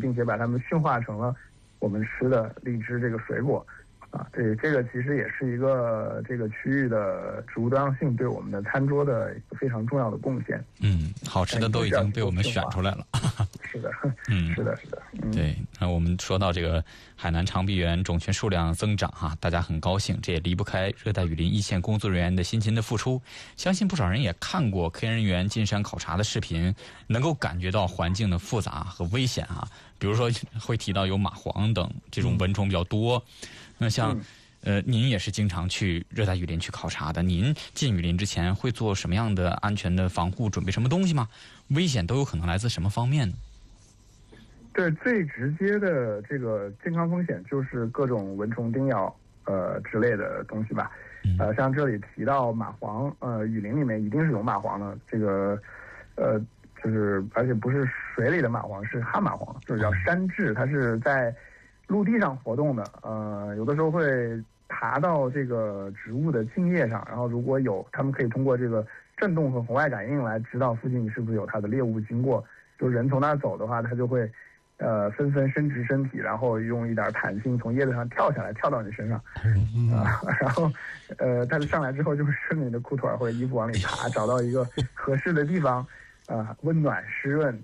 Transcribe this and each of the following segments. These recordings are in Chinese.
并且把它们驯化成了我们吃的荔枝这个水果。这个其实也是一个这个区域的植物多样性对我们的餐桌的一个非常重要的贡献。 好吃的都已经被我们选出来了。 是的，是的。 对，那我们说到这个海南长臂猿种群数量增长大家很高兴，这也离不开热带雨林一线工作人员的辛勤的付出。相信不少人也看过科研人员进山考察的视频，能够感觉到环境的复杂和危险比如说会提到有蚂蟥等这种蚊虫比较多。那像您也是经常去热带雨林去考察的，您进雨林之前会做什么样的安全的防护，准备什么东西吗？危险都有可能来自什么方面呢？ 对，最直接的这个健康风险就是各种蚊虫叮咬之类的东西吧。像这里提到蚂蟥，雨林里面一定是有蚂蟥的，这个就是而且不是水里的蚂蟥，是旱蚂蟥，就是叫山蛭，它是在陆地上活动的，有的时候会爬到这个植物的茎叶上，然后如果有，他们可以通过这个震动和红外感应来知道附近是不是有它的猎物经过。就人从那儿走的话，它就会纷纷伸直身体，然后用一点弹性从叶子上跳下来，跳到你身上，然后它就上来之后就会顺着你的裤腿或者衣服往里爬，找到一个合适的地方，温暖湿润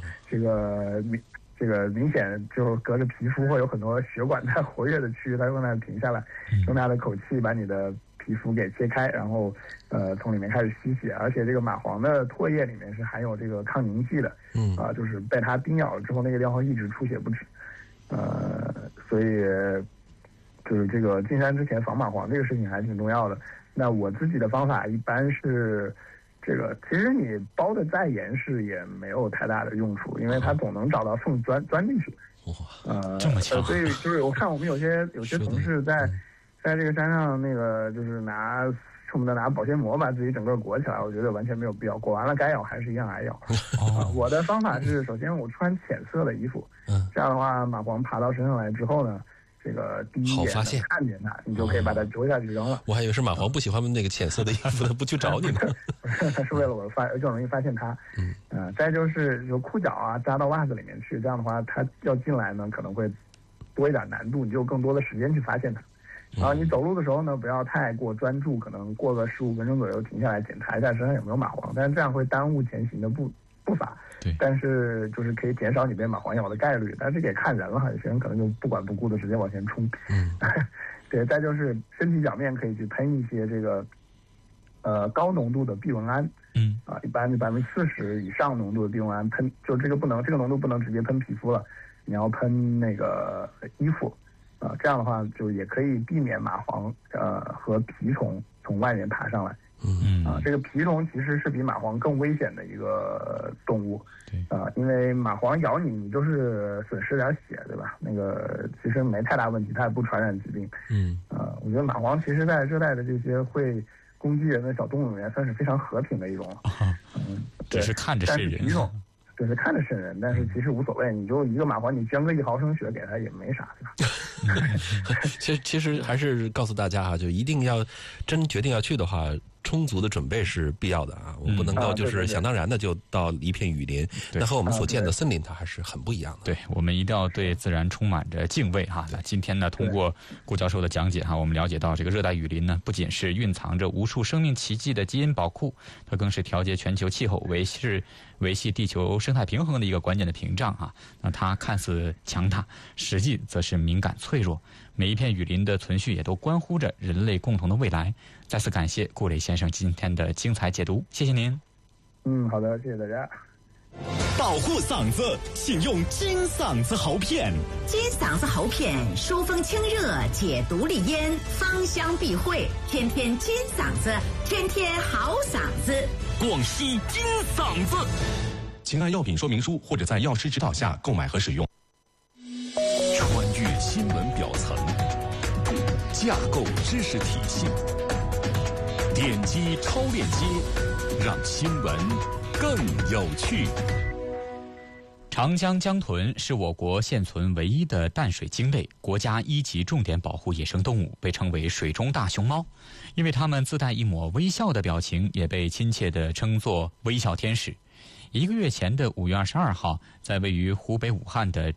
这个明显就隔着皮肤会有很多血管在活跃的区域，它用那停下来，用它的口气把你的皮肤给切开，然后从里面开始吸血，而且这个蚂蟥的唾液里面是含有这个抗凝剂的，就是被它叮咬了之后，那个地方会一直出血不止，所以就是这个进山之前防蚂蟥这个事情还挺重要的。那我自己的方法一般是。这个其实你包的再严实也没有太大的用处，因为它总能找到缝钻进去。 这么强！ 所以就是我看我们有些同事在这个山上那个就是恨不得拿保鲜膜把自己整个裹起来，我觉得完全没有必要。裹完了该咬还是一样挨咬。我的方法是，首先我穿浅色的衣服，这样的话蚂蟥爬到身上来之后呢。这个第一眼看见它，你就可以把它揪下去扔了。 我还以为是蚂蟥不喜欢那个浅色的衣服，它不去找你呢。 它是为了我更容易发现它。再就是有裤脚扎到袜子里面去，这样的话它要进来呢可能会多一点难度，你就有更多的时间去发现它。然后你走路的时候呢，不要太过专注，可能过个15分钟左右停下来检查一下身上有没有蚂蟥，但是这样会耽误前行的步伐。 对， 但是就是可以减少你被蚂蟥咬的概率，但是这也看人了，有些人可能就不管不顾的直接往前冲。对，再就是身体表面可以去喷一些这个高浓度的避蚊胺，一般40%以上浓度的避蚊胺喷，就这个浓度不能直接喷皮肤了，你要喷那个衣服，这样的话就也可以避免蚂蟥和蜱虫从外面爬上来。这个蜱虫其实是比蚂蟥更危险的一个动物，因为蚂蟥咬你，你就是损失点血，对吧？那个其实没太大问题，它也不传染疾病。我觉得蚂蟥其实在热带的这些会攻击人的小动物里面，算是非常和平的一种。 只是看着瘆人。 对，是看着瘆人，但是其实无所谓。你就一个蚂蟥，你捐个1毫升血给它也没啥，对吧？ 其实还是告诉大家就一定要真决定要去的话，充足的准备是必要的我们不能够就是想当然的就到一片雨林，那和我们所见的森林它还是很不一样的。 对，我们一定要对自然充满着敬畏那今天呢，通过顾教授的讲解我们了解到这个热带雨林呢，不仅是蕴藏着无数生命奇迹的基因宝库，它更是调节全球气候、维系地球生态平衡的一个关键的屏障那它看似强大，实际则是敏感脆弱。每一片雨林的存续也都关乎着人类共同的未来。再次感谢顾磊先生今天的精彩解读，谢谢您。 好的，谢谢大家。 保护嗓子，请用金嗓子喉片。 金嗓子喉片疏风清热，解毒利咽，芳香避秽，天天金嗓子，天天好嗓子。 广西金嗓子。 请按药品说明书或者在药师指导下购买和使用。 穿越新闻表层，架构知识体系，点击超链接，让新闻更有趣。 长江江豚是我国现存唯一的淡水鲸类，国家1级重点保护野生动物，被称为水中大熊猫。因为它们自带一抹微笑的表情，也被亲切地称作微笑天使。1个月前的5月22号，在位于湖北武汉的